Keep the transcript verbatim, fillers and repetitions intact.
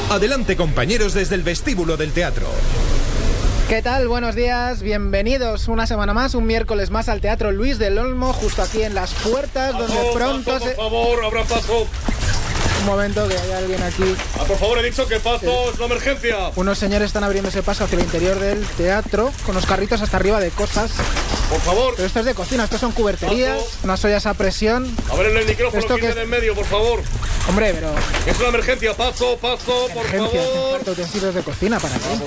Adelante, compañeros, desde el vestíbulo del teatro. ¿Qué tal? Buenos días, bienvenidos una semana más, un miércoles más al Teatro Luis del Olmo, justo aquí en las puertas, paso, donde pronto paso, se... por favor, abra paso. Un momento, que hay alguien aquí. Ah, por favor, he dicho que paso, Sí. es una emergencia. Unos señores están abriéndose paso hacia el interior del teatro, con los carritos hasta arriba de cosas. Por favor. Pero esto es de cocina, esto son cuberterías, Paso. unas ollas a presión. A ver en el micrófono, ¿Esto quiten qué? en medio, por favor. Hombre, pero... Es una emergencia, paso, paso, por Emergencia, hacen favor. falta utensilios de cocina, ¿para qué? Ah, por